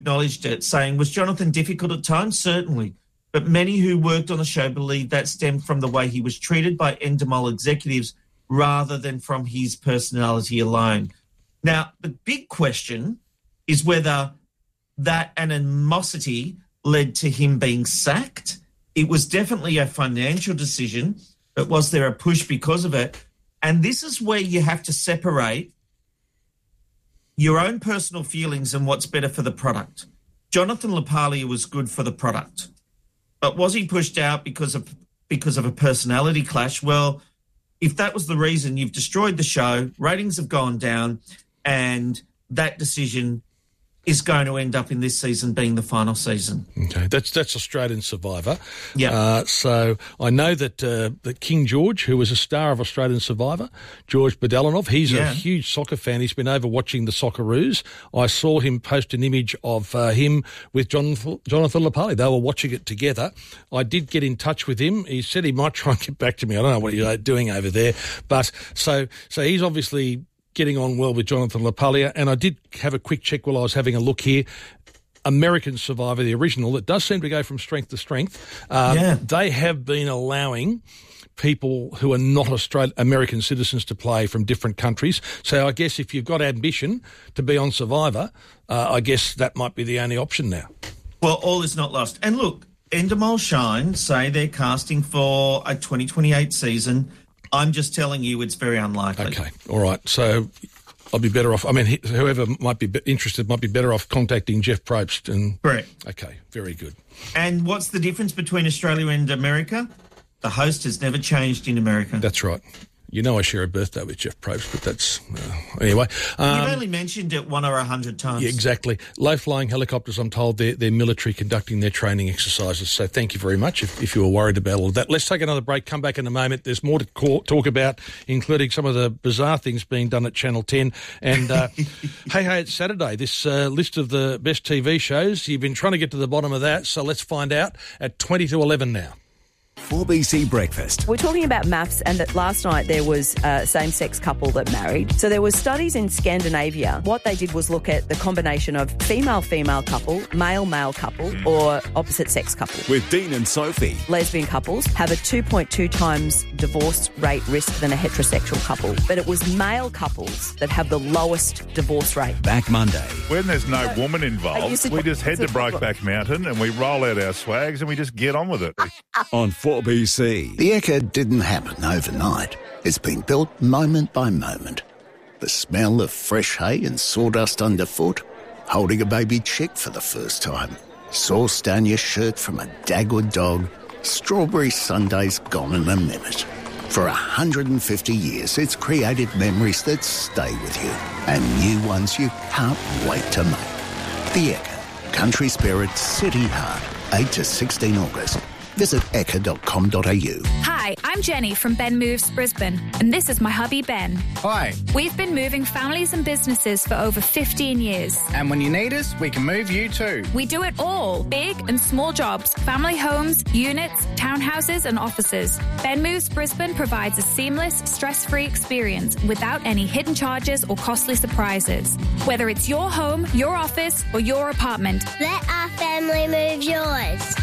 acknowledged it, saying, was Jonathan difficult at times? Certainly. But many who worked on the show believe that stemmed from the way he was treated by Endemol executives rather than from his personality alone. Now, the big question is whether that animosity led to him being sacked. It was definitely a financial decision, but was there a push because of it? And this is where you have to separate your own personal feelings and what's better for the product. Jonathan LaPaglia was good for the product, but was he pushed out because of a personality clash? Well, if that was the reason, you've destroyed the show, ratings have gone down, and that decision is going to end up in this season being the final season. Okay, that's Australian Survivor. Yeah. So I know that King George, who was a star of Australian Survivor, George Badelanov, he's a huge soccer fan. He's been over watching the Socceroos. I saw him post an image of him with Jonathan LaPaglia. They were watching it together. I did get in touch with him. He said he might try and get back to me. I don't know what he's doing over there. But so he's obviously getting on well with Jonathan LaPaglia, and I did have a quick check while I was having a look here. American Survivor, the original, it does seem to go from strength to strength. They have been allowing people who are not American citizens to play from different countries. So I guess if you've got ambition to be on Survivor, I guess that might be the only option now. Well, all is not lost. And look, Endemol Shine say they're casting for a 2028 season. I'm just telling you it's very unlikely. Okay, all right. So I'll be better off. I mean, whoever might be interested might be better off contacting Jeff Probst. Correct. Okay, very good. And what's the difference between Australia and America? The host has never changed in America. That's right. You know I share a birthday with Jeff Probst, but that's... anyway. You've only mentioned it 1 or 100 times. Yeah, exactly. Low-flying helicopters, I'm told, they're military conducting their training exercises, so thank you very much if you were worried about all of that. Let's take another break, come back in a moment. There's more to talk about, including some of the bizarre things being done at Channel 10. And, hey, it's Saturday. This list of the best TV shows, you've been trying to get to the bottom of that, so let's find out at 20 to 11 now. 4BC Breakfast. We're talking about maths, and that last night there was a same-sex couple that married. So there was studies in Scandinavia. What they did was look at the combination of female-female couple, male-male couple, or opposite-sex couple. With Dean and Sophie. Lesbian couples have a 2.2 times divorce rate risk than a heterosexual couple. But it was male couples that have the lowest divorce rate. Back Monday. When there's no woman involved, we just head to Brokeback Mountain and we roll out our swags and we just get on with it. On 4BC. The Ekka didn't happen overnight. It's been built moment by moment. The smell of fresh hay and sawdust underfoot, holding a baby chick for the first time, sauce down your shirt from a Dagwood dog, strawberry sundaes gone in a minute. For 150 years, it's created memories that stay with you and new ones you can't wait to make. The Ekka, country spirit, city heart, 8 to 16 August. Visit ekka.com.au. Hi, I'm Jenny from Ben Moves Brisbane, and this is my hubby Ben. Hi. We've been moving families and businesses for over 15 years. And when you need us, we can move you too. We do it all, big and small jobs, family homes, units, townhouses and offices. Ben Moves Brisbane provides a seamless, stress-free experience without any hidden charges or costly surprises. Whether it's your home, your office or your apartment. Let our family move yours.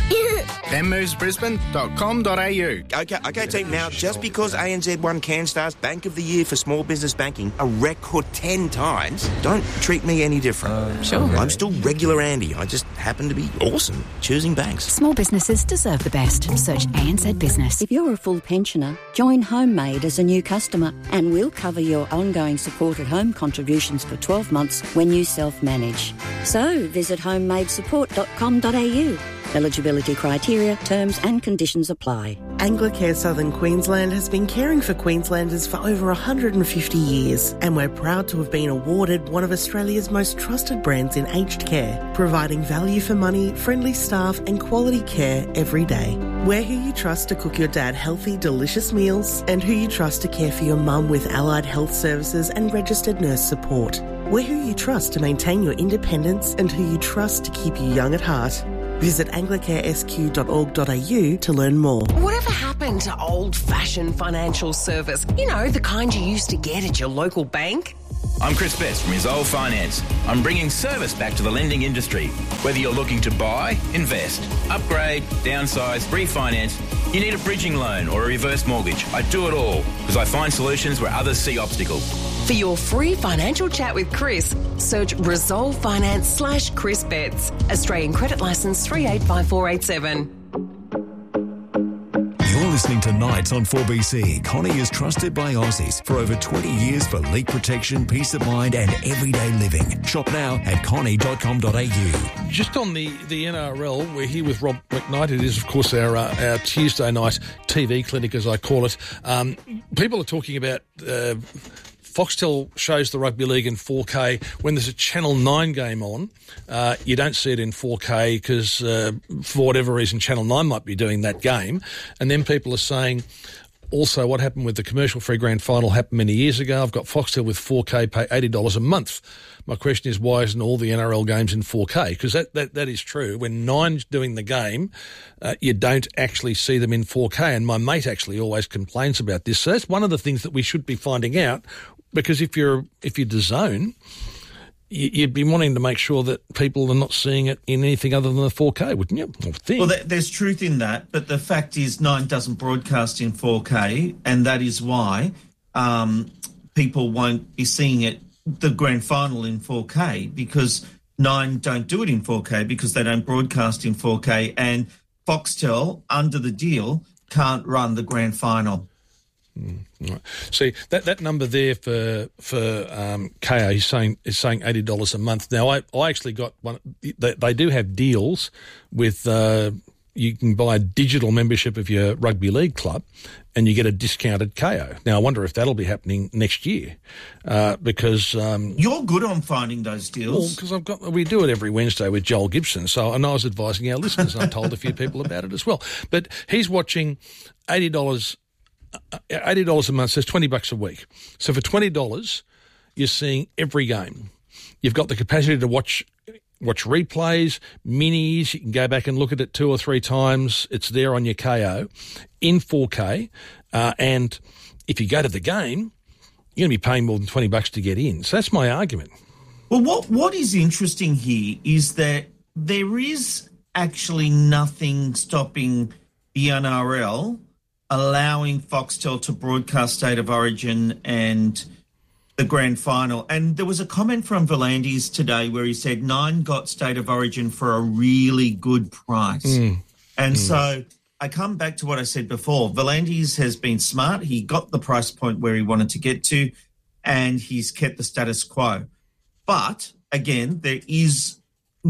benmovesbrisbane.com.au. Okay, team. Now, just because ANZ won CanStar's Bank of the Year for small business banking a record 10 times, don't treat me any different. Sure. I'm still regular Andy. I just happen to be awesome choosing banks. Small businesses deserve the best. Search ANZ Business. If you're a full pensioner, join HomeMade as a new customer and we'll cover your ongoing supported home contributions for 12 months when you self-manage. So visit homemadesupport.com.au. Eligibility criteria, terms and conditions apply. Anglicare Southern Queensland has been caring for Queenslanders for over 150 years, and we're proud to have been awarded one of Australia's most trusted brands in aged care, providing value for money, friendly staff and quality care every day. We're who you trust to cook your dad healthy, delicious meals, and who you trust to care for your mum with allied health services and registered nurse support. We're who you trust to maintain your independence and who you trust to keep you young at heart. Visit anglicaresq.org.au to learn more. Whatever happened to old-fashioned financial service? You know, the kind you used to get at your local bank? I'm Chris Best from Resolve Finance. I'm bringing service back to the lending industry. Whether you're looking to buy, invest, upgrade, downsize, refinance, you need a bridging loan or a reverse mortgage. I do it all because I find solutions where others see obstacles. For your free financial chat with Chris, search Resolve Finance/Chris Betts. Australian Credit Licence 385487. You're listening to Nights on 4BC. Connie is trusted by Aussies for over 20 years for leak protection, peace of mind and everyday living. Shop now at connie.com.au. Just on the NRL, we're here with Rob McKnight. It is, of course, our Tuesday night TV clinic, as I call it. People are talking about... Foxtel shows the rugby league in 4K. When there's a Channel 9 game on, you don't see it in 4K because, for whatever reason, Channel 9 might be doing that game. And then people are saying, also, what happened with the commercial-free grand final happened many years ago. I've got Foxtel with 4K, pay $80 a month. My question is, why isn't all the NRL games in 4K? Because that is true. When Nine's doing the game, you don't actually see them in 4K. And my mate actually always complains about this. So that's one of the things that we should be finding out. Because if you're DAZN, you'd be wanting to make sure that people are not seeing it in anything other than the 4K, wouldn't you? Well, there's truth in that, but the fact is Nine doesn't broadcast in 4K, and that is why people won't be seeing it, the grand final, in 4K, because Nine don't do it in 4K because they don't broadcast in 4K, and Foxtel, under the deal, can't run the grand final. Right. See, that number there for KO, he's saying $80 a month. Now, I actually got one. They do have deals with you can buy a digital membership of your rugby league club, and you get a discounted KO. Now, I wonder if that'll be happening next year because you're good on finding those deals. Well, because we do it every Wednesday with Joel Gibson. And I was advising our listeners, and I told a few people about it as well. But he's watching $80 a month, so it's $20 a week. So for $20, you're seeing every game. You've got the capacity to watch replays, minis. You can go back and look at it 2 or 3 times. It's there on your KO in 4K. And if you go to the game, you're going to be paying more than $20 to get in. So that's my argument. Well, what is interesting here is that there is actually nothing stopping the NRL allowing Foxtel to broadcast State of Origin and the grand final. And there was a comment from Volandis today where he said Nine got State of Origin for a really good price. So I come back to what I said before. Volandis has been smart. He got the price point where he wanted to get to, and he's kept the status quo. But, again, there is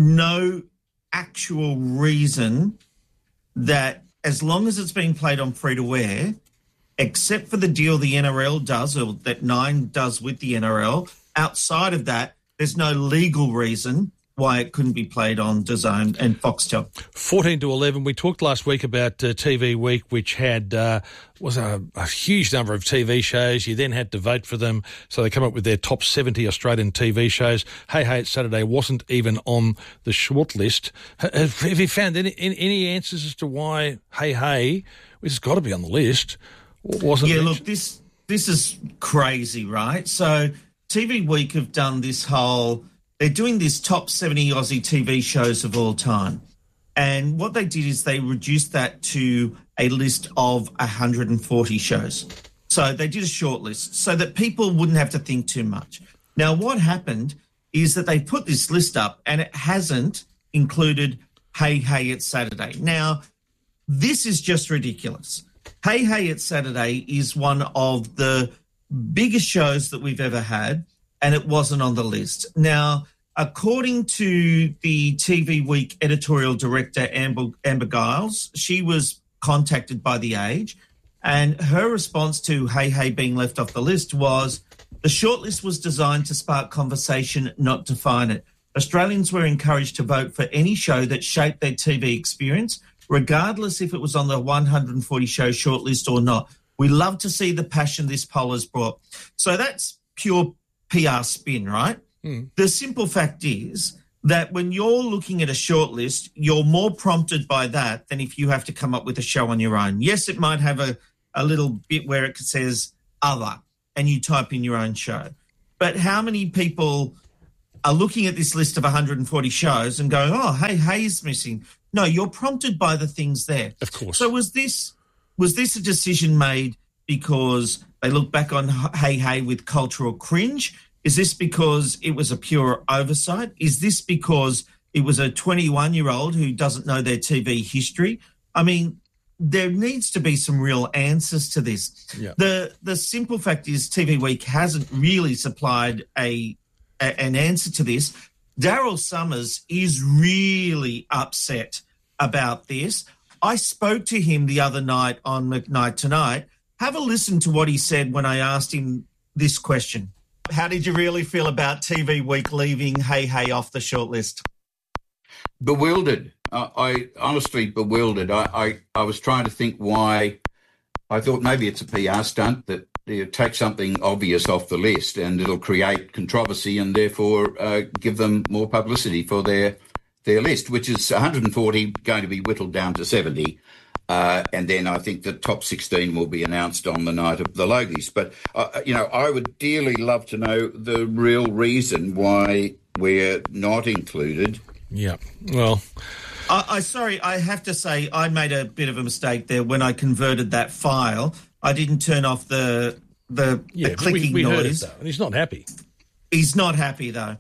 no actual reason that, as long as it's being played on free-to-air, except for the deal the NRL does, or that Nine does with the NRL, outside of that, there's no legal reason why it couldn't be played on DAZN and Foxtel. 14 to 11. We talked last week about TV Week, which had was a huge number of TV shows. You then had to vote for them, so they come up with their top 70 Australian TV shows. Hey Hey It's Saturday wasn't even on the short list. Have you found any answers as to why Hey Hey, which has got to be on the list, wasn't? Yeah, look, this is crazy, right? So TV Week have done this whole... They're doing this top 70 Aussie TV shows of all time. And what they did is they reduced that to a list of 140 shows. So they did a short list so that people wouldn't have to think too much. Now, what happened is that they put this list up and it hasn't included Hey Hey It's Saturday. Now, this is just ridiculous. Hey Hey It's Saturday is one of the biggest shows that we've ever had, and it wasn't on the list. Now, according to the TV Week editorial director, Amber Giles, she was contacted by The Age, and her response to Hey Hey being left off the list was, the shortlist was designed to spark conversation, not define it. Australians were encouraged to vote for any show that shaped their TV experience, regardless if it was on the 140 show shortlist or not. We love to see the passion this poll has brought. So that's pure PR spin, right? The simple fact is that when you're looking at a shortlist, you're more prompted by that than if you have to come up with a show on your own. Yes, it might have a little bit where it says other and you type in your own show. But how many people are looking at this list of 140 shows and going, oh, Hay's missing? No, you're prompted by the things there. Of course. So was this a decision made because they look back on Hey with cultural cringe? Is this because it was a pure oversight? Is this because it was a 21-year-old who doesn't know their TV history? I mean, there needs to be some real answers to this. Yeah. The simple fact is TV Week hasn't really supplied an answer to this. Daryl Summers is really upset about this. I spoke to him the other night on McKnight Tonight. Have a listen to what he said when I asked him this question. How did you really feel about TV Week leaving Hey off the shortlist? Bewildered. I honestly bewildered. I was trying to think why. I thought maybe it's a PR stunt that you take something obvious off the list and it'll create controversy and therefore give them more publicity for their list, which is 140 going to be whittled down to 70. And then I think the top 16 will be announced on the night of the Logies. But, I would dearly love to know the real reason why we're not included. Yeah, well... I have to say I made a bit of a mistake there when I converted that file. I didn't turn off the clicking we noise. Heard it, though, and he's not happy. He's not happy, though.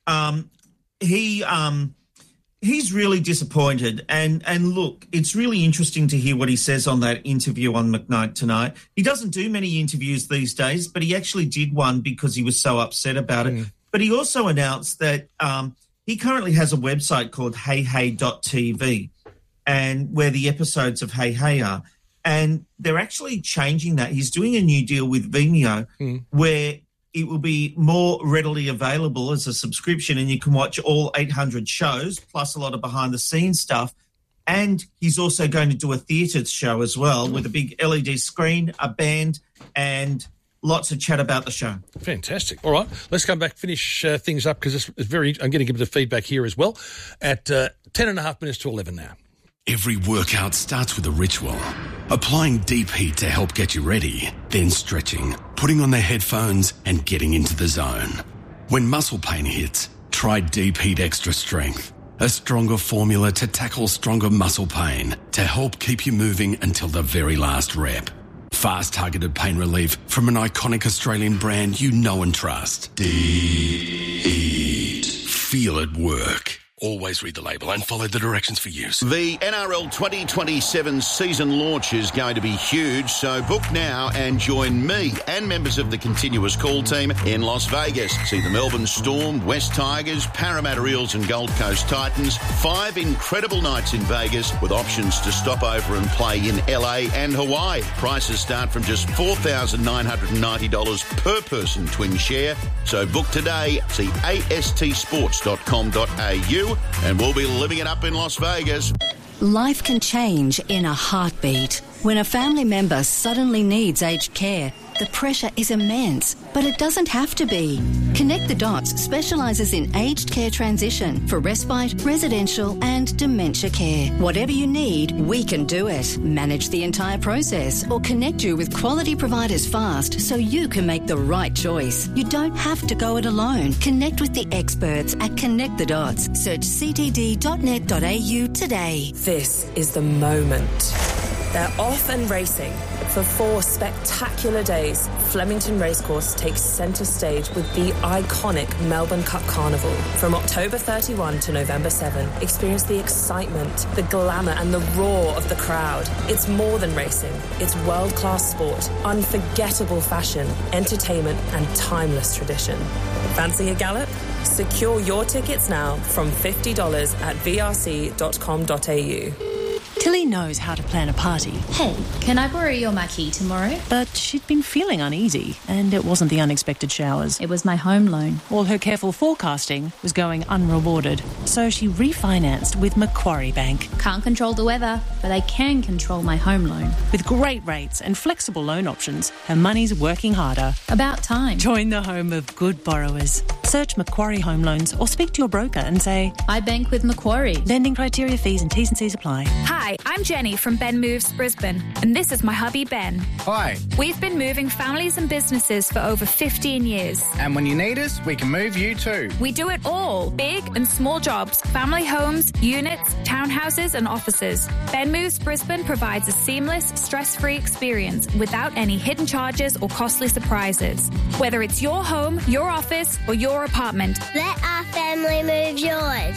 He's really disappointed. And look, it's really interesting to hear what he says on that interview on McKnight Tonight. He doesn't do many interviews these days, but he actually did one because he was so upset about it. But he also announced that he currently has a website called heyhey.tv and where the episodes of Hey are. And they're actually changing that. He's doing a new deal with Vimeo where it will be more readily available as a subscription and you can watch all 800 shows plus a lot of behind-the-scenes stuff. And he's also going to do a theatre show as well with a big LED screen, a band, and lots of chat about the show. Fantastic. All right, let's come back, finish things up because it's very. I'm getting a bit of feedback here as well. At 10 and a half minutes to 11 now. Every workout starts with a ritual. Applying deep heat to help get you ready, then stretching, putting on the headphones and getting into the zone. When muscle pain hits, try Deep Heat Extra Strength, a stronger formula to tackle stronger muscle pain to help keep you moving until the very last rep. Fast targeted pain relief from an iconic Australian brand you know and trust. Deep Heat. Feel it work. Always read the label and follow the directions for use. The NRL 2027 season launch is going to be huge, so book now and join me and members of the continuous call team in Las Vegas. See the Melbourne Storm, West Tigers, Parramatta Eels and Gold Coast Titans. 5 incredible nights in Vegas with options to stop over and play in LA and Hawaii. Prices start from just $4,990 per person twin share. So book today. See astsports.com.au. And we'll be living it up in Las Vegas. Life can change in a heartbeat. When a family member suddenly needs aged care, the pressure is immense, but it doesn't have to be. Connect the Dots specialises in aged care transition for respite, residential and dementia care. Whatever you need, we can do it. Manage the entire process or connect you with quality providers fast so you can make the right choice. You don't have to go it alone. Connect with the experts at Connect the Dots. Search ctd.net.au today. This is the moment. They're off and racing. For 4 spectacular days, Flemington Racecourse takes centre stage with the iconic Melbourne Cup Carnival. From October 31 to November 7, experience the excitement, the glamour and the roar of the crowd. It's more than racing. It's world-class sport, unforgettable fashion, entertainment and timeless tradition. Fancy a gallop? Secure your tickets now from $50 at vrc.com.au. Tilly knows how to plan a party. Hey, can I borrow your marquee tomorrow? But she'd been feeling uneasy, and it wasn't the unexpected showers. It was my home loan. All her careful forecasting was going unrewarded, so she refinanced with Macquarie Bank. Can't control the weather, but I can control my home loan. With great rates and flexible loan options, her money's working harder. About time. Join the home of good borrowers. Search Macquarie Home Loans or speak to your broker and say, I bank with Macquarie. Lending criteria, fees and T's and C's apply. Hi, I'm Jenny from Ben Moves Brisbane, and this is my hubby Ben. Hi. We've been moving families and businesses for over 15 years. And when you need us, we can move you too. We do it all. Big and small jobs, family homes, units, townhouses and offices. Ben Moves Brisbane provides a seamless, stress-free experience without any hidden charges or costly surprises. Whether it's your home, your office or your apartment. Let our family move yours.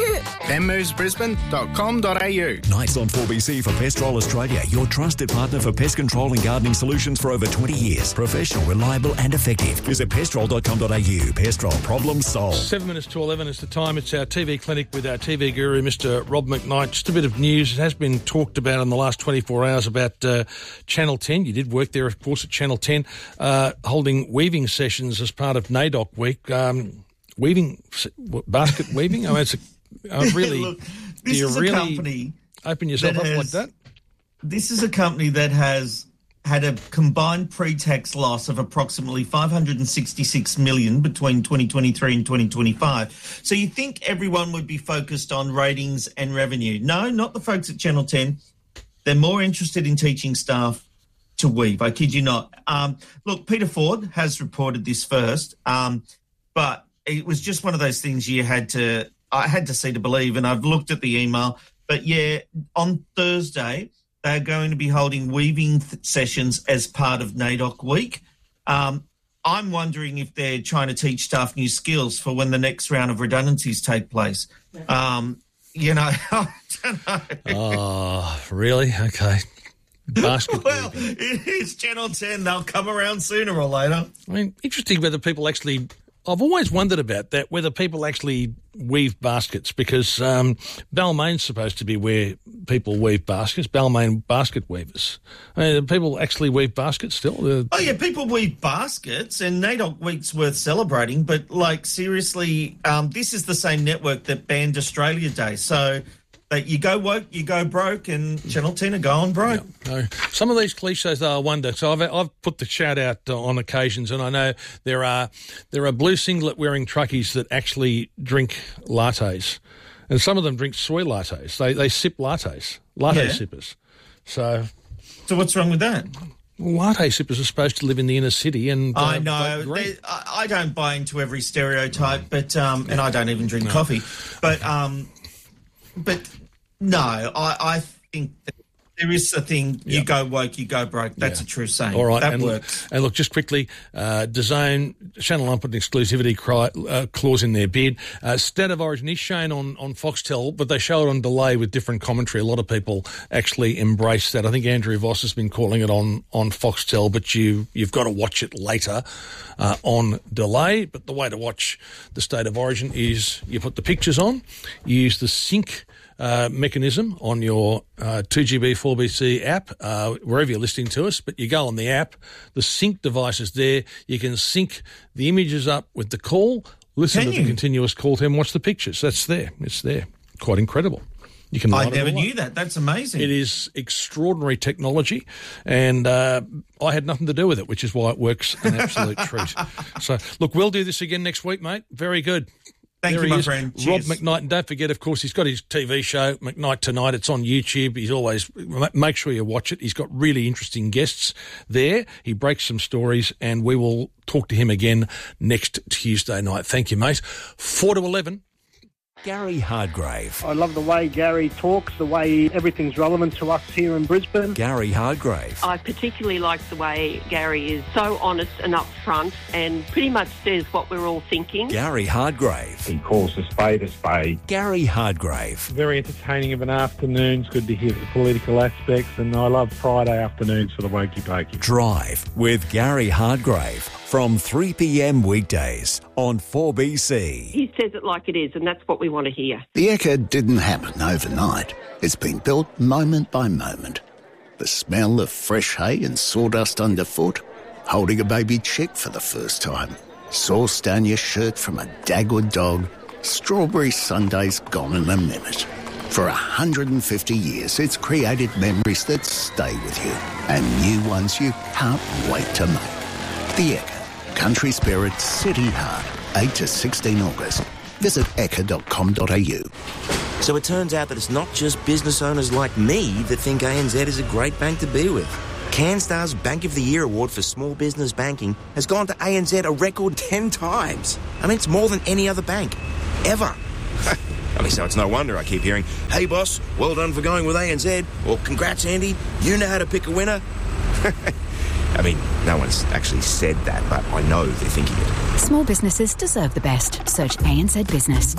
benmovesbrisbane.com.au. Nights on 4BC for Pestrol Australia, your trusted partner for pest control and gardening solutions for over 20 years. Professional, reliable and effective. Visit pestrol.com.au. Pestrol, problem solved. 7 minutes to 11 is the time. It's our TV clinic with our TV guru, Mr. Rob McKnight. Just a bit of news. It has been talked about in the last 24 hours about Channel 10. You did work there, of course, at Channel 10, holding weaving sessions as part of NAIDOC Week. Basket weaving? I mean, it's really... Look, this is a company... Open yourself up like that? This is a company that has had a combined pre-tax loss of approximately $566 million between 2023 and 2025. So you think everyone would be focused on ratings and revenue. No, not the folks at Channel 10. They're more interested in teaching staff to weave. I kid you not. Look, Peter Ford has reported this first, but it was just one of those things I had to see to believe, and I've looked at the email. But, yeah, on Thursday, they're going to be holding weaving sessions as part of NAIDOC Week. I'm wondering if they're trying to teach staff new skills for when the next round of redundancies take place. I don't know. Oh, really? Okay. Basket well, it's Channel 10. They'll come around sooner or later. I mean, interesting whether people actually... I've always wondered about that, whether people actually weave baskets, because Balmain's supposed to be where people weave baskets, Balmain basket weavers. I mean, do people actually weave baskets still? Oh, yeah, people weave baskets, and NAIDOC Week's worth celebrating, but, seriously, this is the same network that banned Australia Day, so... You go woke, you go broke, and Channel 10 are going broke. Yeah, no. Some of these cliches, though, I wonder. So I've put the shout out on occasions, and I know there are blue singlet wearing truckies that actually drink lattes, and some of them drink soy lattes. They sip lattes, latte sippers. So what's wrong with that? Latte sippers are supposed to live in the inner city, and I know I don't buy into every stereotype, but and I don't even drink coffee, but no, I think that there is a thing, you go woke, you go broke. That's a true saying. All right. That works. And look, just quickly, DAZN, Channel 9 put an exclusivity clause in their bid. State of Origin is shown on Foxtel, but they show it on delay with different commentary. A lot of people actually embrace that. I think Andrew Voss has been calling it on Foxtel, but you've got to watch it later on delay. But the way to watch the State of Origin is you put the pictures on, you use the sync mechanism on your 2GB 4BC app, wherever you're listening to us, but you go on the app, the sync device is there, you can sync the images up with the call, listen to the continuous call to and watch the pictures. That's there. It's there. Quite incredible. You can. I never knew that. That's amazing. It is extraordinary technology, and I had nothing to do with it, which is why it works an absolute treat. So, look, we'll do this again next week, mate. Very good. Thank you, my friend. Rob McKnight. And don't forget, of course, he's got his TV show, McKnight Tonight. It's on YouTube. He's always, make sure you watch it. He's got really interesting guests there. He breaks some stories, and we will talk to him again next Tuesday night. Thank you, mate. 4 to 11. Gary Hardgrave. I love the way Gary talks, the way everything's relevant to us here in Brisbane. Gary Hardgrave. I particularly like the way Gary is so honest and upfront and pretty much says what we're all thinking. Gary Hardgrave. He calls a spade a spade. Gary Hardgrave. Very entertaining of an afternoon. It's good to hear the political aspects, and I love Friday afternoons for the Wokey Pokey. Drive with Gary Hardgrave. From 3 p.m. weekdays on 4BC. He says it like it is, and that's what we want to hear. The Ekka didn't happen overnight. It's been built moment by moment. The smell of fresh hay and sawdust underfoot, holding a baby chick for the first time, sauce down your shirt from a Dagwood dog, strawberry sundaes gone in a minute. For 150 years, it's created memories that stay with you and new ones you can't wait to make. The Ekka. Country spirit, city heart, 8 to 16 August. Visit ekka.com.au. So it turns out that it's not just business owners like me that think ANZ is a great bank to be with. CanStar's Bank of the Year award for small business banking has gone to ANZ a record 10 times. I mean, it's more than any other bank, ever. I mean, so it's no wonder I keep hearing, "Hey boss, well done for going with ANZ," or "Congrats Andy, you know how to pick a winner." I mean, no one's actually said that, but I know they're thinking it. Small businesses deserve the best. Search ANZ Business.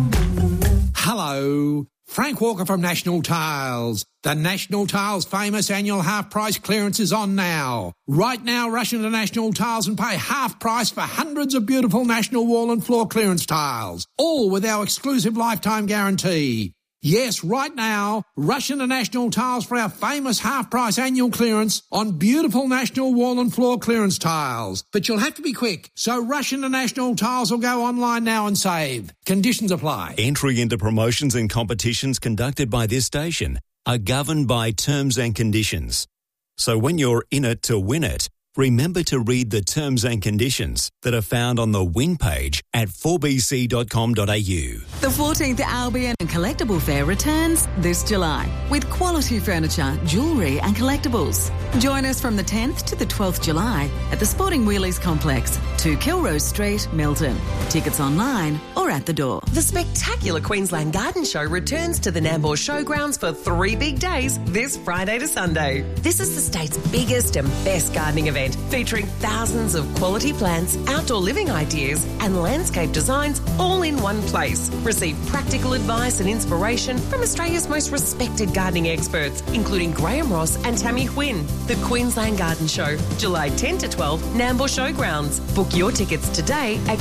Hello, Frank Walker from National Tiles. The National Tiles famous annual half price clearance is on now. Right now, rush into National Tiles and pay half price for hundreds of beautiful National wall and floor clearance tiles, all with our exclusive lifetime guarantee. Yes, right now, rush into National Tiles for our famous half-price annual clearance on beautiful National wall and floor clearance tiles. But you'll have to be quick, so rush into National Tiles or go online now and save. Conditions apply. Entry into promotions and competitions conducted by this station are governed by terms and conditions. So when you're in it to win it, remember to read the terms and conditions that are found on the win page at 4bc.com.au. The 14th Albion Collectible Fair returns this July with quality furniture, jewellery and collectibles. Join us from the 10th to the 12th July at the Sporting Wheelies Complex, 2 Kilrose Street, Milton. Tickets online or at the door. The spectacular Queensland Garden Show returns to the Nambour Showgrounds for 3 big days this Friday to Sunday. This is the state's biggest and best gardening event, featuring thousands of quality plants, outdoor living ideas and landscape designs all in one place. Receive practical advice and inspiration from Australia's most respected gardening experts, including Graham Ross and Tammy Huynh. The Queensland Garden Show, July 10 to 12, Nambour Showgrounds. Book your tickets today at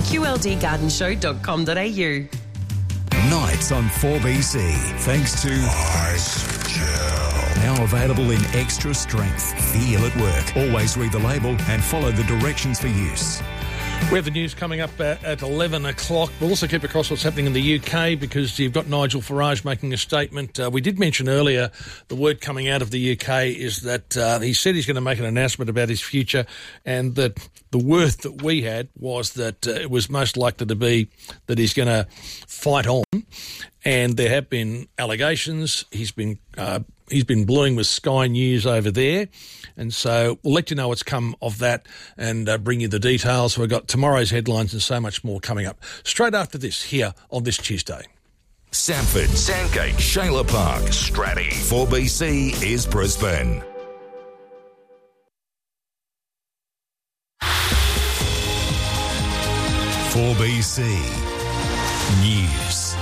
qldgardenshow.com.au. Nights on 4BC, thanks to Ice Gel. Now available in extra strength. Feel at work. Always read the label and follow the directions for use. We have the news coming up at 11 o'clock. We'll also keep across what's happening in the UK because you've got Nigel Farage making a statement. We did mention earlier the word coming out of the UK is that he said he's going to make an announcement about his future, and that the word that we had was that it was most likely to be that he's going to fight on. And there have been allegations. He's been blueing with Sky News over there. And so we'll let you know what's come of that and bring you the details. We've got tomorrow's headlines and so much more coming up straight after this here on this Tuesday. Sanford, Sandgate, Shayla Park, Stratty. 4BC is Brisbane. .4BC News.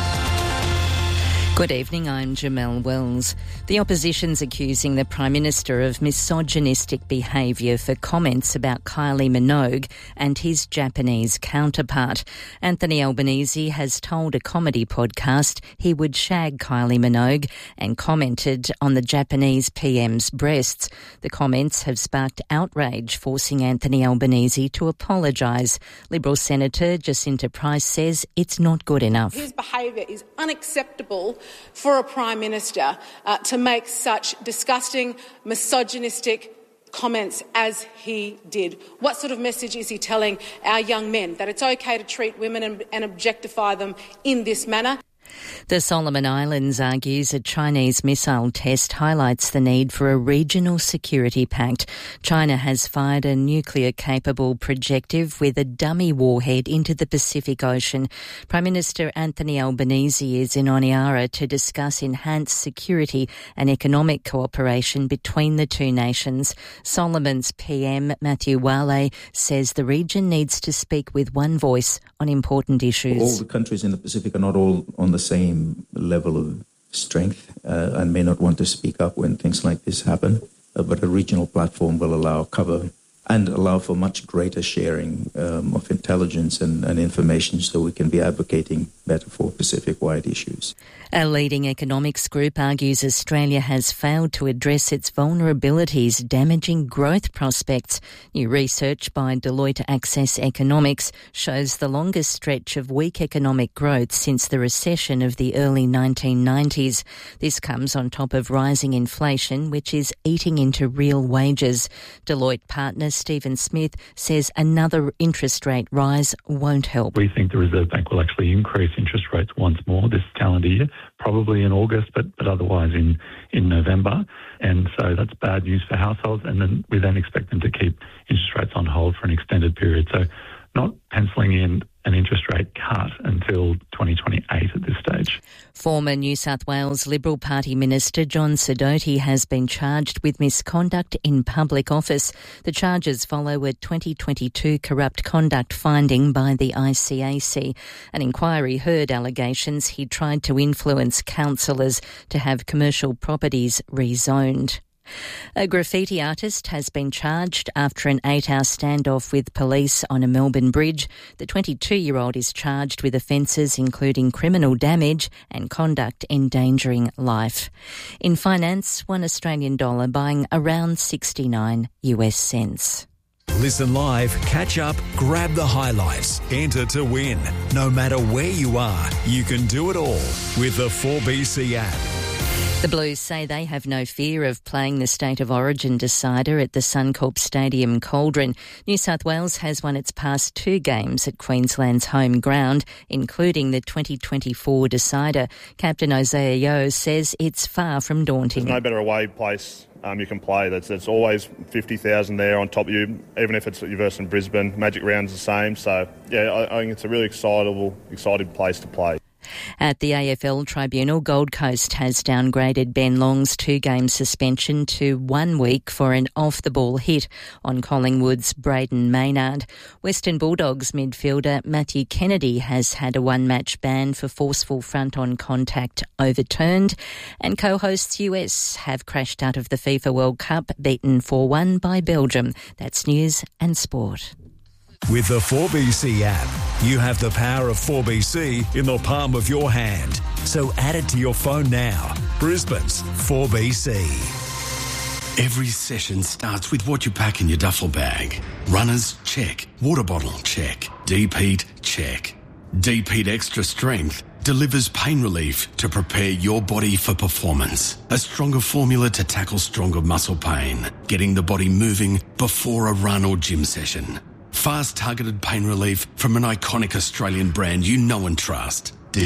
Good evening, I'm Jamelle Wells. The opposition's accusing the Prime Minister of misogynistic behaviour for comments about Kylie Minogue and his Japanese counterpart. Anthony Albanese has told a comedy podcast he would shag Kylie Minogue and commented on the Japanese PM's breasts. The comments have sparked outrage, forcing Anthony Albanese to apologise. Liberal Senator Jacinta Price says it's not good enough. His behaviour is unacceptable for a Prime Minister to make such disgusting, misogynistic comments as he did. What sort of message is he telling our young men? That it's okay to treat women and objectify them in this manner? The Solomon Islands argues a Chinese missile test highlights the need for a regional security pact. China has fired a nuclear-capable projectile with a dummy warhead into the Pacific Ocean. Prime Minister Anthony Albanese is in Honiara to discuss enhanced security and economic cooperation between the two nations. Solomon's PM, Matthew Wale, says the region needs to speak with one voice on important issues. All the countries in the Pacific are not all on the same level of strength and may not want to speak up when things like this happen. But a regional platform will allow cover and allow for much greater sharing of intelligence and information, so we can be advocating better for Pacific-wide issues. A leading economics group argues Australia has failed to address its vulnerabilities, damaging growth prospects. New research by Deloitte Access Economics shows the longest stretch of weak economic growth since the recession of the early 1990s. This comes on top of rising inflation, which is eating into real wages. Deloitte partner Stephen Smith says another interest rate rise won't help. We think the Reserve Bank will actually increase interest rates once more this calendar year, probably in August, but otherwise in November. And so that's bad news for households. And then we expect them to keep interest rates on hold for an extended period. So not penciling in an interest rate cut until 2028 at this stage. Former New South Wales Liberal Party Minister John Sidoti has been charged with misconduct in public office. The charges follow a 2022 corrupt conduct finding by the ICAC. An inquiry heard allegations he tried to influence councillors to have commercial properties rezoned. A graffiti artist has been charged after an 8-hour standoff with police on a Melbourne bridge. The 22-year-old is charged with offences including criminal damage and conduct endangering life. In finance, $1 Australian buying around 69 US cents. Listen live, catch up, grab the highlights, enter to win. No matter where you are, you can do it all with the 4BC app. The Blues say they have no fear of playing the State of Origin decider at the Suncorp Stadium Cauldron. New South Wales has won its past 2 games at Queensland's home ground, including the 2024 decider. Captain Isaiah Yeo says it's far from daunting. There's no better away place you can play. That's always 50,000 there on top of you, even if it's versus Brisbane. Magic Round's the same. So, yeah, I think it's a really exciting place to play. At the AFL Tribunal, Gold Coast has downgraded Ben Long's 2-game suspension to 1 week for an off-the-ball hit on Collingwood's Braden Maynard. Western Bulldogs midfielder Matthew Kennedy has had a 1-match ban for forceful front-on contact overturned, and co-hosts US have crashed out of the FIFA World Cup, beaten 4-1 by Belgium. That's news and sport. With the 4BC app, you have the power of 4BC in the palm of your hand. So add it to your phone now. Brisbane's 4BC. Every session starts with what you pack in your duffel bag. Runners, check. Water bottle, check. Deep heat, check. Deep Heat Extra Strength delivers pain relief to prepare your body for performance. A stronger formula to tackle stronger muscle pain, getting the body moving before a run or gym session. Fast targeted pain relief from an iconic Australian brand you know and trust. Deep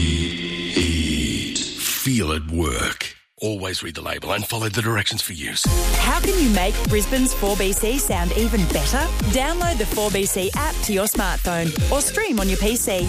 Heat. Feel it work. Always read the label and follow the directions for use. How can you make Brisbane's 4BC sound even better? Download the 4BC app to your smartphone or stream on your PC.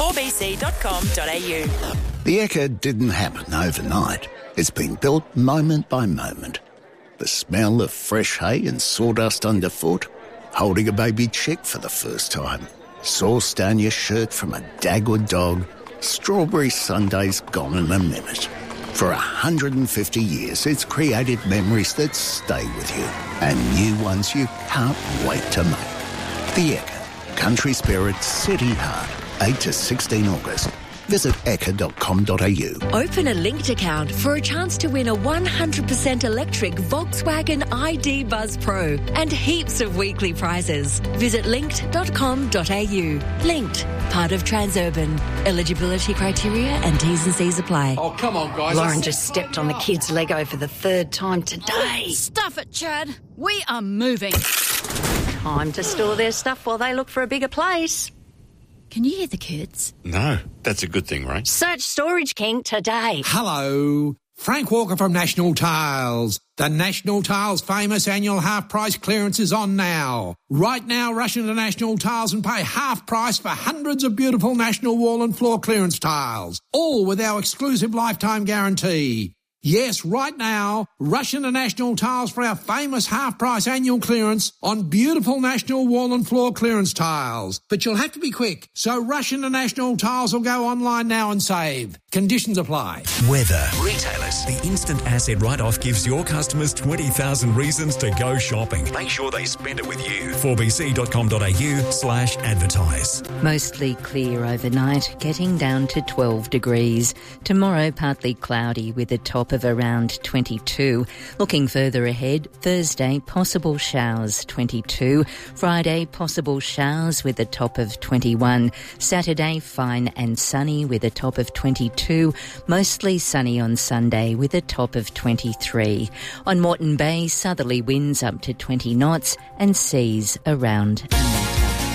4bc.com.au. The Ekka didn't happen overnight. It's been built moment by moment. The smell of fresh hay and sawdust underfoot, holding a baby chick for the first time, sauce down your shirt from a Dagwood dog, strawberry sundaes gone in a minute. For 150 years, it's created memories that stay with you and new ones you can't wait to make. The Ekka, Country Spirit, City Heart, 8 to 16 August. Visit ekka.com.au. Open a linked account for a chance to win a 100% electric Volkswagen ID Buzz Pro and heaps of weekly prizes. Visit linked.com.au. Linked, part of Transurban. Eligibility criteria and T's and C's apply. Oh, come on, guys. Lauren just stepped on the kids' Lego for the 3rd time today. Stuff it, Chad. We are moving. Time to store their stuff while they look for a bigger place. Can you hear the kids? No, that's a good thing, right? Search Storage King today. Hello. Frank Walker from National Tiles. The National Tiles famous annual half-price clearance is on now. Right now, rush into National Tiles and pay half price for hundreds of beautiful National wall and floor clearance tiles, all with our exclusive lifetime guarantee. Yes, right now, rush into National Tiles for our famous half-price annual clearance on beautiful National wall and floor clearance tiles. But you'll have to be quick, so rush into National Tiles or go online now and save. Conditions apply. Weather. Retailers. The instant asset write-off gives your customers 20,000 reasons to go shopping. Make sure they spend it with you. 4bc.com.au/advertise. Mostly clear overnight, getting down to 12 degrees. Tomorrow, partly cloudy with a top of around 22. Looking further ahead, Thursday, possible showers, 22. Friday, possible showers with a top of 21. Saturday, fine and sunny with a top of 22. Mostly sunny on Sunday with a top of 23. On Moreton Bay, southerly winds up to 20 knots and seas around a